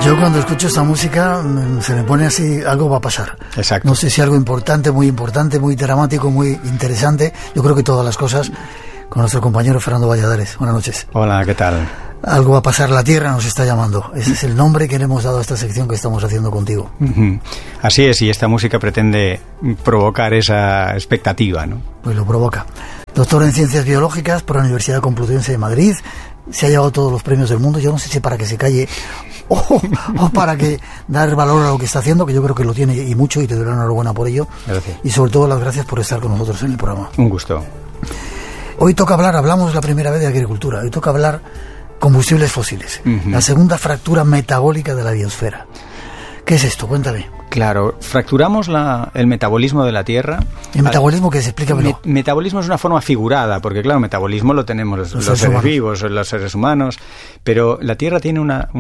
Yo cuando escucho esta música se me pone así, algo va a pasar. Exacto. No sé si algo importante, muy dramático, muy interesante. Yo creo que todas las cosas, con nuestro compañero Fernando Valladares. Buenas noches. Hola, ¿qué tal? Algo va a pasar, la Tierra nos está llamando. Ese es el nombre que le hemos dado a esta sección que estamos haciendo contigo. Uh-huh. Así es, y esta música pretende provocar esa expectativa, ¿no? Pues lo provoca. Doctor en Ciencias Biológicas por la Universidad Complutense de Madrid. Se ha llevado todos los premios del mundo. Yo no sé si para que se calle o para que dar valor a lo que está haciendo, que yo creo que lo tiene y mucho, y te doy la enhorabuena por ello. Gracias. Y sobre todo las gracias por estar con nosotros en el programa. Un gusto. Hoy toca hablamos la primera vez de agricultura. Hoy toca hablar combustibles fósiles. Uh-huh. La segunda fractura metabólica de la biosfera. ¿Qué es esto? Cuéntame. Claro, fracturamos el metabolismo de la Tierra. ¿El metabolismo qué es? Explícamelo. Metabolismo es una forma figurada, porque claro, metabolismo lo tenemos los seres vivos, los seres humanos, pero la Tierra tiene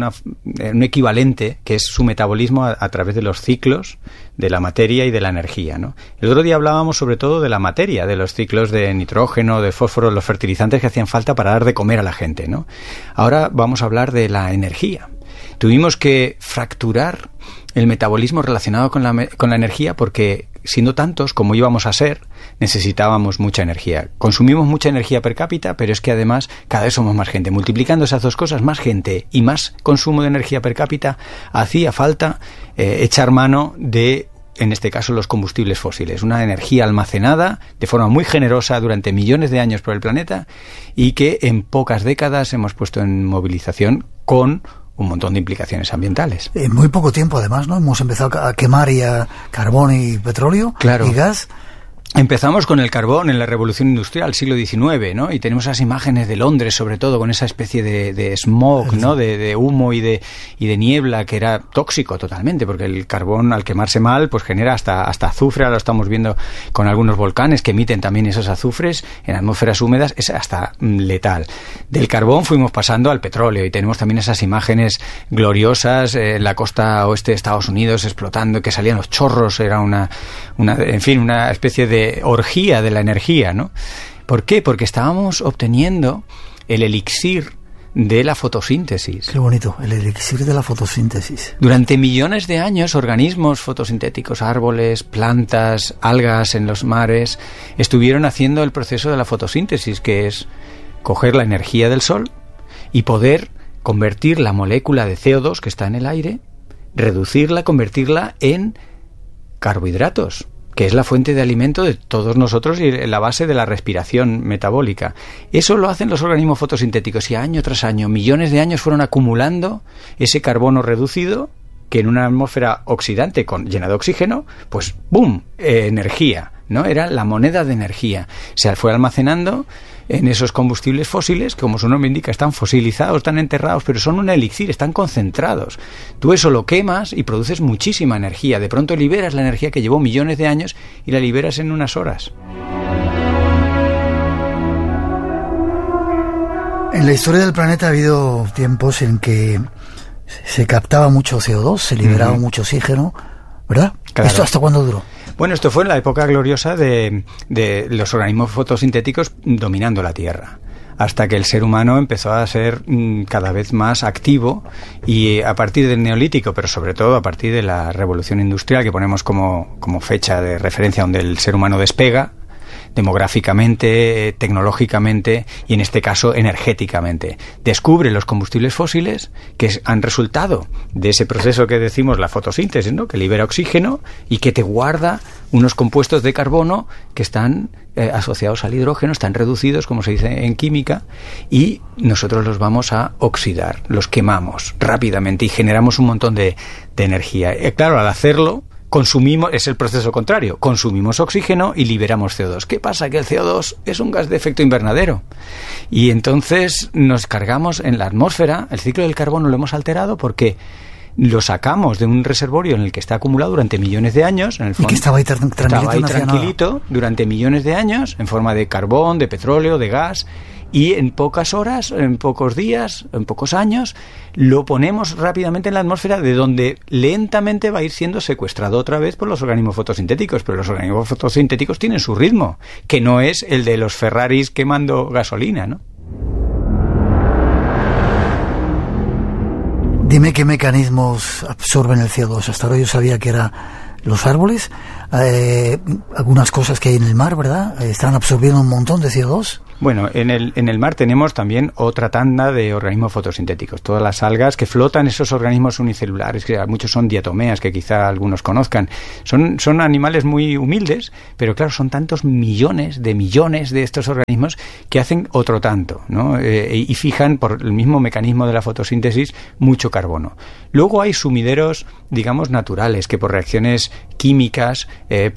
un equivalente, que es su metabolismo a través de los ciclos de la materia y de la energía, ¿no? El otro día hablábamos sobre todo de la materia, de los ciclos de nitrógeno, de fósforo, los fertilizantes que hacían falta para dar de comer a la gente, ¿no? Ahora vamos a hablar de la energía. Tuvimos que fracturar el metabolismo relacionado con la energía porque, siendo tantos como íbamos a ser, necesitábamos mucha energía. Consumimos mucha energía per cápita, pero es que además cada vez somos más gente. Multiplicando esas dos cosas, más gente y más consumo de energía per cápita, hacía falta echar mano de, en este caso, los combustibles fósiles. Una energía almacenada de forma muy generosa durante millones de años por el planeta y que en pocas décadas hemos puesto en movilización con un montón de implicaciones ambientales. En muy poco tiempo, además, ¿no? Hemos empezado a quemar carbón y petróleo, claro, y gas. Empezamos con el carbón en la Revolución Industrial, siglo XIX, ¿no? Y tenemos esas imágenes de Londres, sobre todo, con esa especie de smog, ¿no? De humo y de niebla, que era tóxico totalmente, porque el carbón, al quemarse mal, pues genera hasta azufre. Ahora lo estamos viendo con algunos volcanes que emiten también esos azufres en atmósferas húmedas, es hasta letal. Del carbón fuimos pasando al petróleo y tenemos también esas imágenes gloriosas en la costa oeste de Estados Unidos explotando, que salían los chorros, era una especie de orgía de la energía, ¿no? ¿Por qué? Porque estábamos obteniendo el elixir de la fotosíntesis. Qué bonito, el elixir de la fotosíntesis. Durante millones de años, organismos fotosintéticos, árboles, plantas, algas en los mares, estuvieron haciendo el proceso de la fotosíntesis, que es coger la energía del sol y poder convertir la molécula de CO2 que está en el aire, reducirla, convertirla en carbohidratos, que es la fuente de alimento de todos nosotros y la base de la respiración metabólica. Eso lo hacen los organismos fotosintéticos y año tras año, millones de años fueron acumulando ese carbono reducido que en una atmósfera oxidante llena de oxígeno, pues ¡boom!, energía, ¿no? Era la moneda de energía. Se fue almacenando en esos combustibles fósiles, que como su nombre indica, están fosilizados, están enterrados, pero son un elixir, están concentrados. Tú eso lo quemas y produces muchísima energía. De pronto liberas la energía que llevó millones de años y la liberas en unas horas. En la historia del planeta ha habido tiempos en que se captaba mucho CO2, se liberaba mucho oxígeno, ¿verdad? Claro. ¿Esto hasta cuándo duró? Bueno, esto fue en la época gloriosa de los organismos fotosintéticos dominando la Tierra, hasta que el ser humano empezó a ser cada vez más activo y a partir del Neolítico, pero sobre todo a partir de la Revolución Industrial, que ponemos como fecha de referencia donde el ser humano despega demográficamente, tecnológicamente y en este caso energéticamente. Descubre los combustibles fósiles que han resultado de ese proceso que decimos la fotosíntesis, ¿no? Que libera oxígeno y que te guarda unos compuestos de carbono que están asociados al hidrógeno, están reducidos, como se dice en química, y nosotros los vamos a oxidar, los quemamos rápidamente y generamos un montón de energía. Claro, al hacerlo consumimos, es el proceso contrario, consumimos oxígeno y liberamos CO2. ¿Qué pasa? Que el CO2 es un gas de efecto invernadero y entonces nos cargamos en la atmósfera. El ciclo del carbono lo hemos alterado porque lo sacamos de un reservorio en el que está acumulado durante millones de años, en el fondo, y que estaba ahí tranquilito durante millones de años en forma de carbón, de petróleo, de gas. Y en pocas horas, en pocos días, en pocos años, lo ponemos rápidamente en la atmósfera, de donde lentamente va a ir siendo secuestrado otra vez por los organismos fotosintéticos. Pero los organismos fotosintéticos tienen su ritmo, que no es el de los Ferraris quemando gasolina, ¿no? Dime qué mecanismos absorben el CO2. Hasta ahora yo sabía que eran los árboles, algunas cosas que hay en el mar, ¿verdad? Están absorbiendo un montón de CO2. Bueno, en el mar tenemos también otra tanda de organismos fotosintéticos. Todas las algas que flotan, esos organismos unicelulares, que muchos son diatomeas, que quizá algunos conozcan. Son animales muy humildes, pero claro, son tantos millones de estos organismos que hacen otro tanto, ¿no? Y fijan, por el mismo mecanismo de la fotosíntesis, mucho carbono. Luego hay sumideros, digamos, naturales, que por reacciones químicas,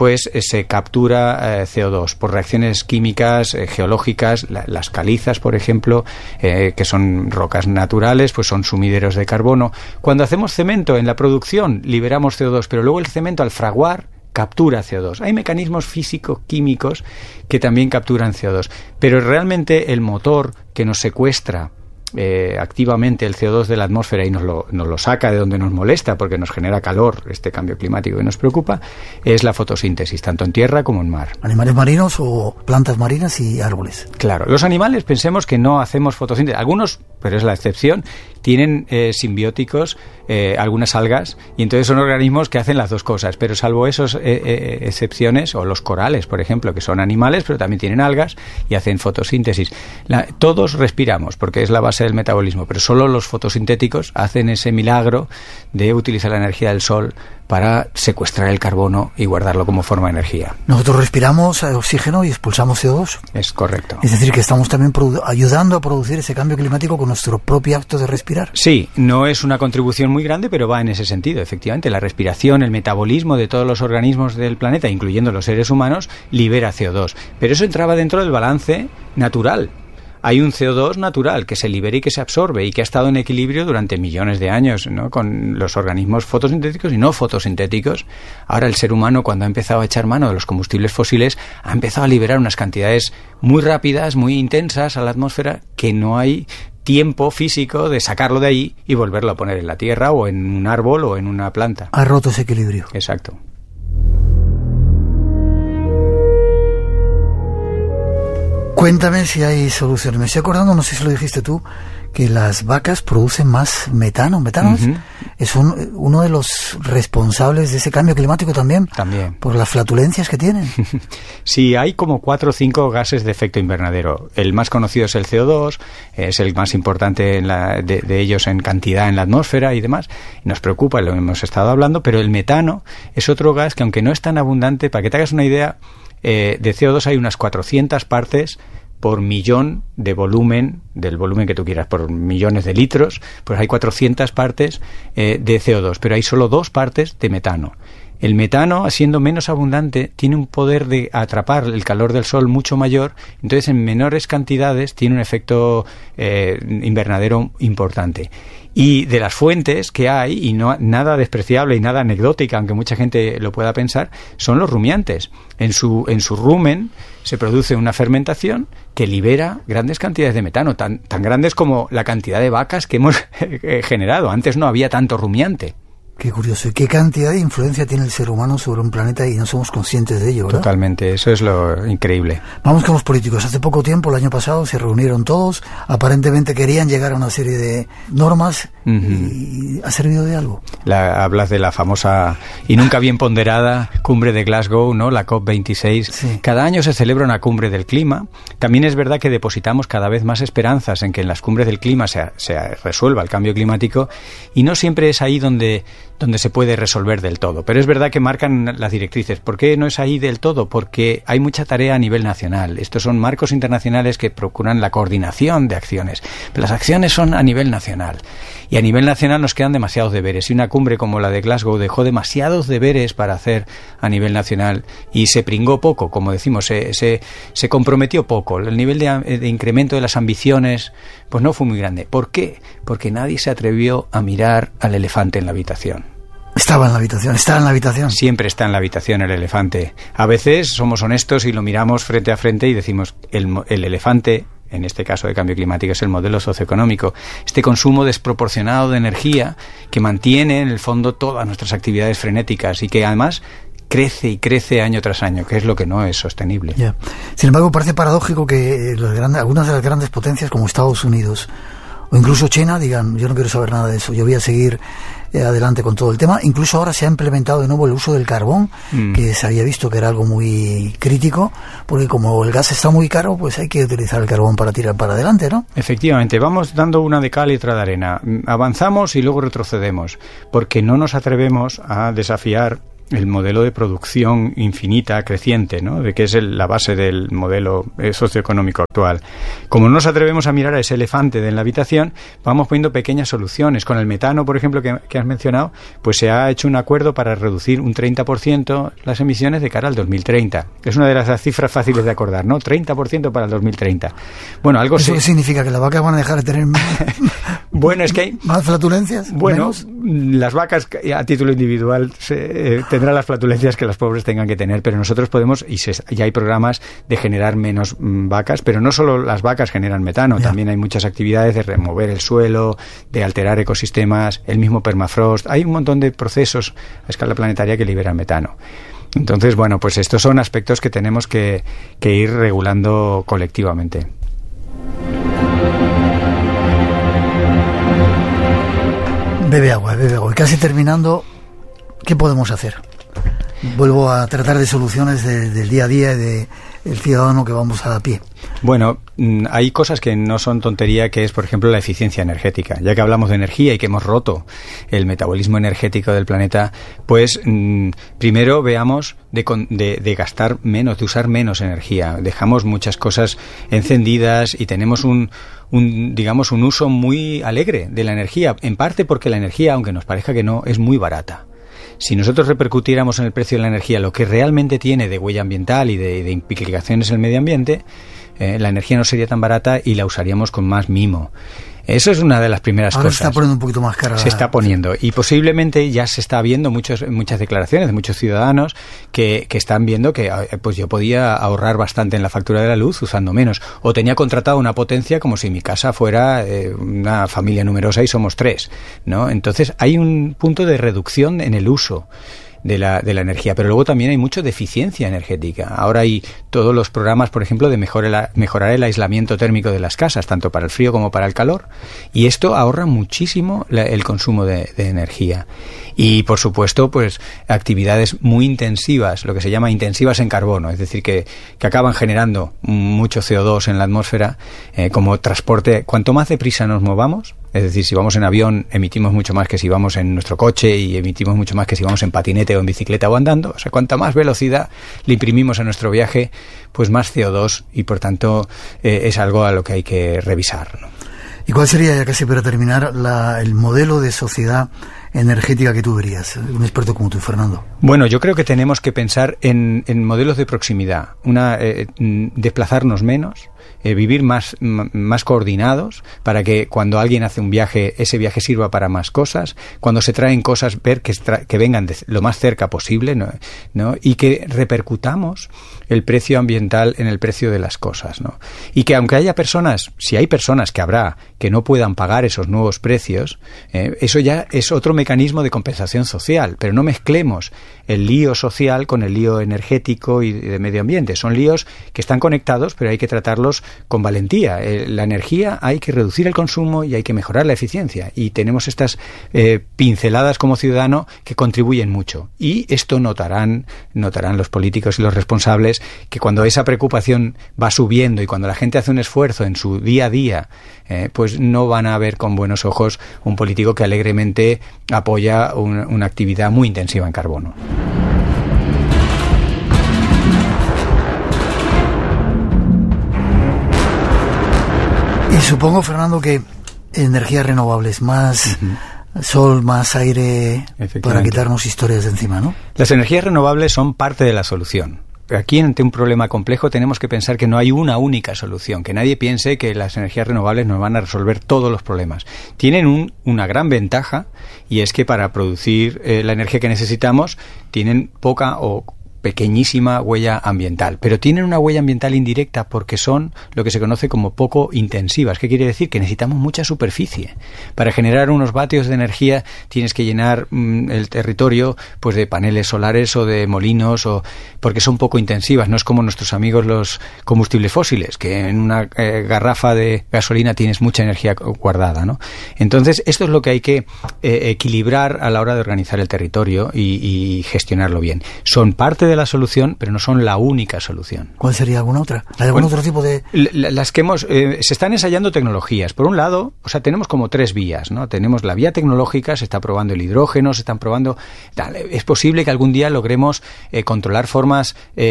se captura CO2. Por reacciones químicas, geológicas, las calizas, por ejemplo, que son rocas naturales, pues son sumideros de carbono. Cuando hacemos cemento en la producción, liberamos CO2, pero luego el cemento al fraguar captura CO2. Hay mecanismos físico-químicos que también capturan CO2, pero realmente el motor que nos secuestra activamente el CO2 de la atmósfera y nos lo saca de donde nos molesta porque nos genera calor, este cambio climático que nos preocupa, es la fotosíntesis, tanto en tierra como en mar. ¿Animales marinos o plantas marinas y árboles? Claro, los animales pensemos que no hacemos fotosíntesis, algunos, pero es la excepción, tienen simbióticos, algunas algas, y entonces son organismos que hacen las dos cosas, pero salvo esas excepciones, o los corales, por ejemplo, que son animales, pero también tienen algas y hacen fotosíntesis. Todos respiramos, porque es la base del metabolismo, pero solo los fotosintéticos hacen ese milagro de utilizar la energía del sol para secuestrar el carbono y guardarlo como forma de energía. Nosotros respiramos oxígeno y expulsamos CO2. Es correcto. Es decir, que estamos también ayudando a producir ese cambio climático con nuestro propio acto de respirar. Sí, no es una contribución muy grande, pero va en ese sentido. Efectivamente, la respiración, el metabolismo de todos los organismos del planeta, incluyendo los seres humanos, libera CO2. Pero eso entraba dentro del balance natural. Hay un CO2 natural que se libera y que se absorbe y que ha estado en equilibrio durante millones de años, ¿no? Con los organismos fotosintéticos y no fotosintéticos. Ahora el ser humano, cuando ha empezado a echar mano de los combustibles fósiles, ha empezado a liberar unas cantidades muy rápidas, muy intensas a la atmósfera, que no hay tiempo físico de sacarlo de ahí y volverlo a poner en la tierra o en un árbol o en una planta. Ha roto ese equilibrio. Exacto. Cuéntame si hay soluciones. Me estoy acordando, no sé si lo dijiste tú, que las vacas producen más metano. ¿Metano? Uh-huh. Es uno de los responsables de ese cambio climático también. Por las flatulencias que tienen. Sí, hay como 4 o 5 gases de efecto invernadero. El más conocido es el CO2, es el más importante de ellos en cantidad en la atmósfera y demás. Nos preocupa, lo hemos estado hablando, pero el metano es otro gas que, aunque no es tan abundante, para que te hagas una idea, de CO2 hay unas 400 partes por millón de volumen, del volumen que tú quieras, por millones de litros, pues hay 400 partes de CO2, pero hay solo 2 partes de metano. El metano, siendo menos abundante, tiene un poder de atrapar el calor del sol mucho mayor, entonces en menores cantidades tiene un efecto invernadero importante. Y de las fuentes que hay, y no nada despreciable y nada anecdótica, aunque mucha gente lo pueda pensar, son los rumiantes. En su rumen se produce una fermentación que libera grandes cantidades de metano, tan grandes como la cantidad de vacas que hemos generado. Antes no había tanto rumiante. Qué curioso. ¿Y qué cantidad de influencia tiene el ser humano sobre un planeta y no somos conscientes de ello, verdad? Totalmente, eso es lo increíble. Vamos con los políticos. Hace poco tiempo, el año pasado, se reunieron todos. Aparentemente querían llegar a una serie de normas. Uh-huh. ¿Y ha servido de algo? Hablas de la famosa y nunca bien ponderada cumbre de Glasgow, ¿no? La COP26. Sí. Cada año se celebra una cumbre del clima. También es verdad que depositamos cada vez más esperanzas en que en las cumbres del clima se resuelva el cambio climático, y no siempre es ahí donde se puede resolver del todo. Pero es verdad que marcan las directrices. ¿Por qué no es ahí del todo? Porque hay mucha tarea a nivel nacional. Estos son marcos internacionales que procuran la coordinación de acciones. Pero las acciones son a nivel nacional. Y a nivel nacional nos quedan demasiados deberes. Y una cumbre como la de Glasgow dejó demasiados deberes para hacer a nivel nacional y se pringó poco, como decimos, se comprometió poco. El nivel de incremento de las ambiciones pues no fue muy grande. ¿Por qué? Porque nadie se atrevió a mirar al elefante en la habitación. Estaba en la habitación. Siempre está en la habitación el elefante. A veces somos honestos y lo miramos frente a frente y decimos, el elefante, en este caso de cambio climático, es el modelo socioeconómico. Este consumo desproporcionado de energía que mantiene en el fondo todas nuestras actividades frenéticas y que además crece y crece año tras año, que es lo que no es sostenible. Yeah. Sin embargo, parece paradójico que algunas de las grandes potencias como Estados Unidos o incluso China digan, yo no quiero saber nada de eso, yo voy a seguir adelante con todo el tema. Incluso ahora se ha implementado de nuevo el uso del carbón, que se había visto que era algo muy crítico, porque como el gas está muy caro, pues hay que utilizar el carbón para tirar para adelante, ¿no? Efectivamente, vamos dando una de cal y otra de arena. Avanzamos y luego retrocedemos, porque no nos atrevemos a desafiar el modelo de producción infinita, creciente, ¿no? De que es la base del modelo socioeconómico actual. Como no nos atrevemos a mirar a ese elefante en la habitación, vamos poniendo pequeñas soluciones. Con el metano, por ejemplo, que has mencionado, pues se ha hecho un acuerdo para reducir un 30% las emisiones de cara al 2030. Es una de las cifras fáciles de acordar, ¿no? 30% para el 2030. Bueno, algo ¿Eso qué significa? ¿Que las vacas van a dejar de tener bueno, es que hay más flatulencias? Bueno, menos. Las vacas a título individual tendrán las flatulencias que las pobres tengan que tener, pero nosotros podemos, ya hay programas de generar menos vacas, pero no solo las vacas generan metano, también hay muchas actividades de remover el suelo, de alterar ecosistemas, el mismo permafrost, hay un montón de procesos a escala planetaria que liberan metano. Entonces, bueno, pues estos son aspectos que tenemos que ir regulando colectivamente. Bebe agua. Y casi terminando, ¿qué podemos hacer? Vuelvo a tratar de soluciones del día a día y del ciudadano que vamos a pie. Bueno, hay cosas que no son tontería, que es, por ejemplo, la eficiencia energética. Ya que hablamos de energía y que hemos roto el metabolismo energético del planeta, pues primero veamos de gastar menos, de usar menos energía. Dejamos muchas cosas encendidas y tenemos un uso muy alegre de la energía, en parte porque la energía, aunque nos parezca que no, es muy barata. Si nosotros repercutiéramos en el precio de la energía lo que realmente tiene de huella ambiental y de implicaciones en el medio ambiente, la energía no sería tan barata y la usaríamos con más mimo. Eso es una de las primeras cosas. Ahora se está poniendo un poquito más cara. Se está poniendo. Y posiblemente ya se está viendo muchas declaraciones de muchos ciudadanos que están viendo que pues yo podía ahorrar bastante en la factura de la luz usando menos. O tenía contratado una potencia como si mi casa fuera una familia numerosa y somos 3, ¿no? Entonces hay un punto de reducción en el uso de la energía, pero luego también hay mucho de eficiencia energética. Ahora hay todos los programas, por ejemplo, de mejorar el aislamiento térmico de las casas, tanto para el frío como para el calor, y esto ahorra muchísimo el consumo de energía. Y, por supuesto, pues actividades muy intensivas, lo que se llama intensivas en carbono, es decir, que acaban generando mucho CO2 en la atmósfera, como transporte. Cuanto más deprisa nos movamos, es decir, si vamos en avión emitimos mucho más que si vamos en nuestro coche, y emitimos mucho más que si vamos en patinete o en bicicleta o andando. O sea, cuanta más velocidad le imprimimos a nuestro viaje, pues más CO2, y por tanto es algo a lo que hay que revisar, ¿no? ¿Y cuál sería, ya casi para terminar, el modelo de sociedad energética que tú verías? Un experto como tú, Fernando. Bueno, yo creo que tenemos que pensar en modelos de proximidad, desplazarnos menos, vivir más coordinados, para que cuando alguien hace un viaje, ese viaje sirva para más cosas. Cuando se traen cosas, ver que vengan de lo más cerca posible, ¿no? Y que repercutamos el precio ambiental en el precio de las cosas, ¿no? Y que aunque haya personas, si hay personas que habrá, que no puedan pagar esos nuevos precios, eso ya es otro mecanismo de compensación social, pero no mezclemos el lío social con el lío energético y de medio ambiente. Son líos que están conectados, pero hay que tratarlos con valentía. La energía, hay que reducir el consumo y hay que mejorar la eficiencia, y tenemos estas pinceladas como ciudadano que contribuyen mucho, y esto notarán los políticos y los responsables, que cuando esa preocupación va subiendo y cuando la gente hace un esfuerzo en su día a día, pues no van a ver con buenos ojos un político que alegremente apoya una actividad muy intensiva en carbono. Y supongo, Fernando, que energías renovables, más sol, más aire, para quitarnos historias de encima, ¿no? Las energías renovables son parte de la solución. Aquí, ante un problema complejo, tenemos que pensar que no hay una única solución, que nadie piense que las energías renovables nos van a resolver todos los problemas. Tienen una gran ventaja, y es que para producir la energía que necesitamos tienen poca o pequeñísima huella ambiental, pero tienen una huella ambiental indirecta porque son lo que se conoce como poco intensivas. ¿Qué quiere decir? Que necesitamos mucha superficie. Para generar unos vatios de energía tienes que llenar el territorio pues de paneles solares o de molinos, porque son poco intensivas. No es como nuestros amigos los combustibles fósiles, que en una garrafa de gasolina tienes mucha energía guardada, ¿no? Entonces, esto es lo que hay que equilibrar a la hora de organizar el territorio y gestionarlo bien. Son parte de la solución, pero no son la única solución. ¿Cuál sería alguna otra? ¿Hay algún otro tipo de...? Las que se están ensayando tecnologías. Por un lado, o sea, tenemos como 3 vías, ¿no? Tenemos la vía tecnológica, se está probando el hidrógeno, se están probando... Es posible que algún día logremos controlar formas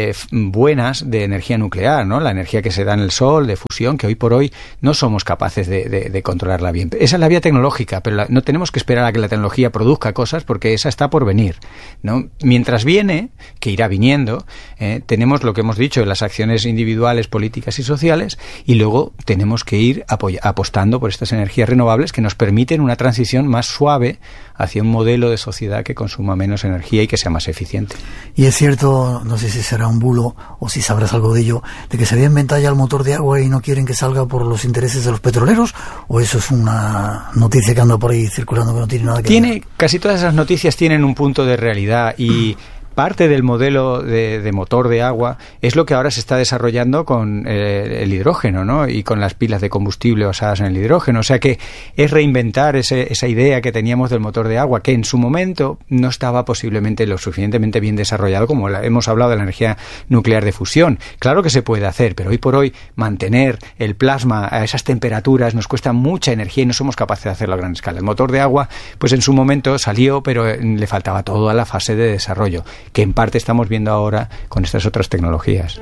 buenas de energía nuclear, ¿no? La energía que se da en el sol, de fusión, que hoy por hoy no somos capaces de controlarla bien. Esa es la vía tecnológica, pero no tenemos que esperar a que la tecnología produzca cosas, porque esa está por venir, ¿no? Mientras viene, que irá viniendo, tenemos lo que hemos dicho, las acciones individuales, políticas y sociales, y luego tenemos que ir apostando por estas energías renovables que nos permiten una transición más suave hacia un modelo de sociedad que consuma menos energía y que sea más eficiente. Y es cierto, no sé si será un bulo o si sabrás algo de ello, de que se había inventado ya el motor de agua y no quieren que salga por los intereses de los petroleros, o eso es una noticia que anda por ahí circulando que no tiene nada que ver. Casi todas esas noticias tienen un punto de realidad y parte del modelo de motor de agua es lo que ahora se está desarrollando con el hidrógeno, ¿no? Y con las pilas de combustible basadas en el hidrógeno. O sea que es reinventar esa idea que teníamos del motor de agua, que en su momento no estaba posiblemente lo suficientemente bien desarrollado, como hemos hablado de la energía nuclear de fusión. Claro que se puede hacer, pero hoy por hoy mantener el plasma a esas temperaturas nos cuesta mucha energía y no somos capaces de hacerlo a gran escala. El motor de agua, pues en su momento salió, pero le faltaba toda la fase de desarrollo, que en parte estamos viendo ahora con estas otras tecnologías.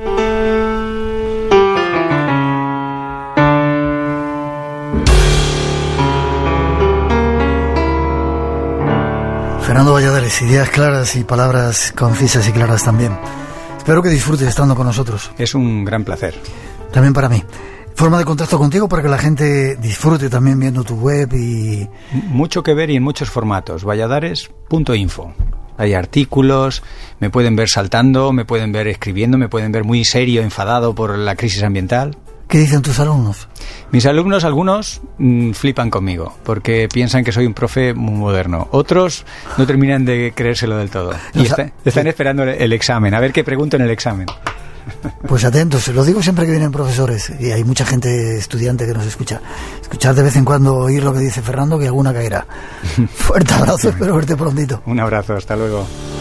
Fernando Valladares, ideas claras y palabras concisas y claras también. Espero que disfrutes estando con nosotros. Es un gran placer. También para mí. Forma de contacto contigo para que la gente disfrute también viendo tu web y... Mucho que ver y en muchos formatos. Valladares.info. Hay artículos, me pueden ver saltando, me pueden ver escribiendo, me pueden ver muy serio, enfadado por la crisis ambiental. ¿Qué dicen tus alumnos? Mis alumnos, algunos, flipan conmigo, porque piensan que soy un profe muy moderno. Otros no terminan de creérselo del todo. Y están esperando el examen, a ver qué pregunto en el examen. Pues atentos, lo digo siempre que vienen profesores, y hay mucha gente estudiante que nos escucha. Escuchar de vez en cuando, oír lo que dice Fernando, que alguna caerá. Fuerte abrazo, espero verte prontito. Un abrazo, hasta luego.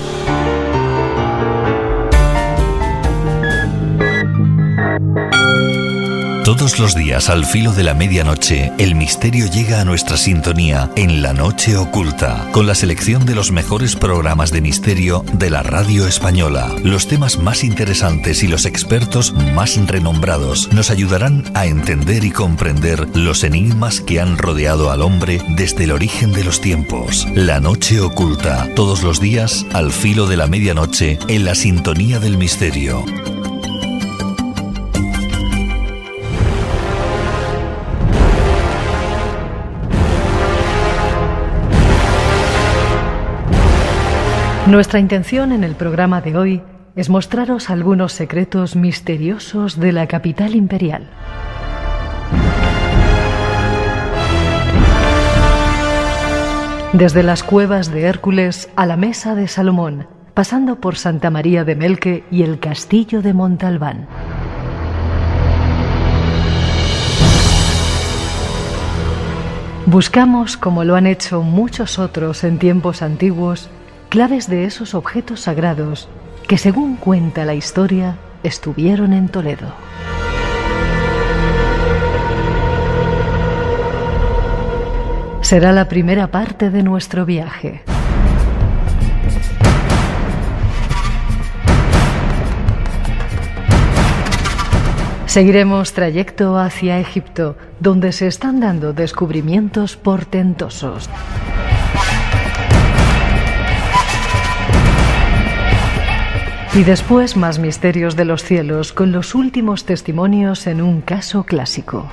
Todos los días al filo de la medianoche, el misterio llega a nuestra sintonía en La Noche Oculta, con la selección de los mejores programas de misterio de la radio española. Los temas más interesantes y los expertos más renombrados nos ayudarán a entender y comprender los enigmas que han rodeado al hombre desde el origen de los tiempos. La Noche Oculta, todos los días al filo de la medianoche en la sintonía del misterio. Nuestra intención en el programa de hoy es mostraros algunos secretos misteriosos de la capital imperial. Desde las cuevas de Hércules a la Mesa de Salomón, pasando por Santa María de Melque y el Castillo de Montalbán. Buscamos, como lo han hecho muchos otros en tiempos antiguos, claves de esos objetos sagrados que, según cuenta la historia, estuvieron en Toledo. Será la primera parte de nuestro viaje. Seguiremos trayecto hacia Egipto, donde se están dando descubrimientos portentosos. Y después más misterios de los cielos, con los últimos testimonios en un caso clásico.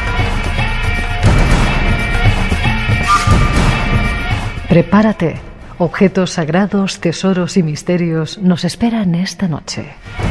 Prepárate, Objetos sagrados, tesoros y misterios nos esperan esta noche.